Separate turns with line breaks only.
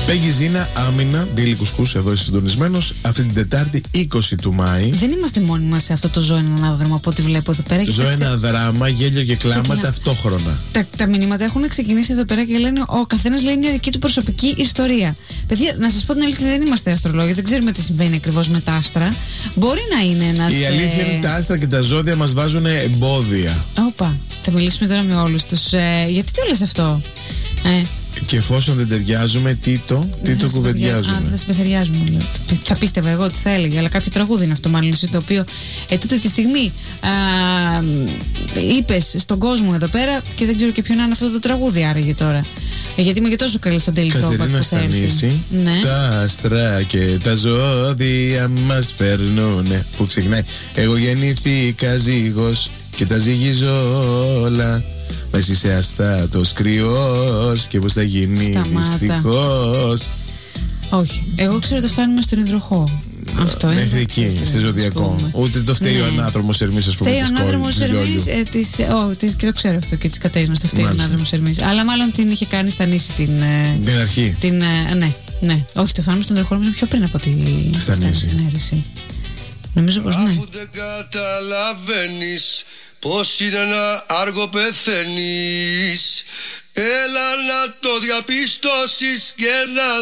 Πέγγι Ζήνα, Άμυνα, Ντίλη Κουσκούς, εδώ είσαι συντονισμένος. Αυτή την Τετάρτη 20 του Μάη.
Δεν είμαστε μόνοι μας σε αυτό το Ζω ένα ανάδραμα από ό,τι βλέπω εδώ πέρα.
Ζω ένα δράμα, γέλιο και κλάμα ταυτόχρονα.
Τα μηνύματα έχουν ξεκινήσει εδώ πέρα και λένε ο καθένας λέει μια δική του προσωπική ιστορία. Παιδιά, να σας πω την αλήθεια, δεν είμαστε αστρολόγοι, δεν ξέρουμε τι συμβαίνει ακριβώς με τα άστρα. Μπορεί να είναι ένας.
Η αλήθεια είναι τα άστρα και τα ζώδια μας βάζουν εμπόδια.
Όπα, θα μιλήσουμε τώρα με όλους τους. Γιατί το λες αυτό?
Και εφόσον δεν ταιριάζουμε, τι το κουβεντιάζουμε.
Δεν συμπεθεριάζουμε. Θα πίστευα εγώ ότι θα έλεγε, αλλά κάποιο τραγούδι είναι αυτό, μάλλον το οποίο τούτη τη στιγμή είπες στον κόσμο εδώ πέρα και δεν ξέρω και ποιο να είναι αυτό το τραγούδι άραγε τώρα. Γιατί είμαι και τόσο καλή στον τελικό.
Κατερίνα Στανίση.
Ναι.
Τα άστρα και τα ζώδια μας φέρνουνε. Που ξεκινάει. Εγώ γεννήθηκα ζύγος και τα ζυγίζω όλα. Μα εσύ είσαι αστάτος κρυός και πως θα γίνει δυστυχώς.
Όχι, εγώ ξέρω ότι φτάνουμε στον υδροχό. Αυτό είναι.
Μέχρι εκεί, σε ζωδιακό. Ούτε το φταίει ο ανάδρομος Ερμής, ας πούμε.
Φταίει ο ανάδρομος Ερμής και το ξέρω αυτό και της Κατέρινας. Το φταίει ο ανάδρομος Ερμής. Αλλά μάλλον την είχε κάνει στα νήσι την
αρχή.
Ναι. Όχι, το φτάνουμε στον υδροχό νομίζω πιο πριν από τη Στανίση. Νομίζω πως ναι.
Αφού δεν καταλαβαίνεις πως είναι ένα άργο πεθαίνεις, έλα να το διαπιστώσεις και να